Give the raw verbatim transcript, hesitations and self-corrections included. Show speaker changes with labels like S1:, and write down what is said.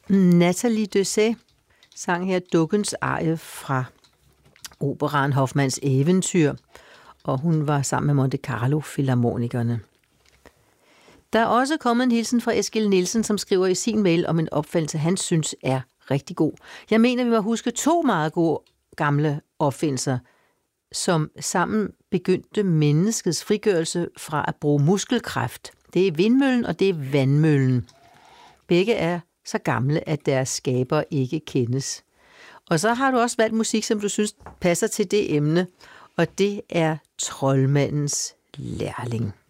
S1: Nathalie Dessay sang her Dukkens arie fra operaen Hoffmanns Eventyr, og hun var sammen med Monte Carlo Filharmonikerne. Der er også kommet en hilsen fra Eskil Nielsen, som skriver i sin mail om en opfindelse, han synes er rigtig god. Jeg mener, vi må huske to meget gode gamle opfindelser, som sammen begyndte menneskets frigørelse fra at bruge muskelkraft. Det er vindmøllen, og det er vandmøllen. Begge er så gamle, at deres skaber ikke kendes. Og så har du også valgt musik, som du synes passer til det emne, og det er Troldmandens lærling.